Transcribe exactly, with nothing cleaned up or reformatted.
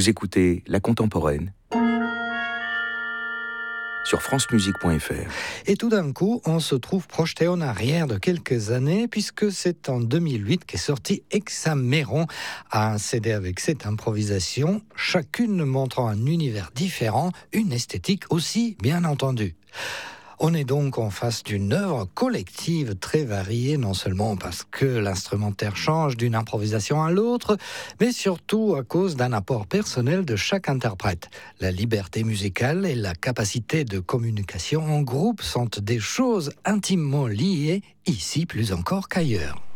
Vous écoutez La Contemporaine sur francemusique point f r. Et tout d'un coup, on se trouve projeté en arrière de quelques années, puisque c'est en deux mille huit qu'est sorti Hexaméron, un C D avec sept improvisations, chacune montrant un univers différent, une esthétique aussi, bien entendu. On est donc en face d'une œuvre collective très variée, non seulement parce que l'instrumentaire change d'une improvisation à l'autre, mais surtout à cause d'un apport personnel de chaque interprète. La liberté musicale et la capacité de communication en groupe sont des choses intimement liées, ici plus encore qu'ailleurs.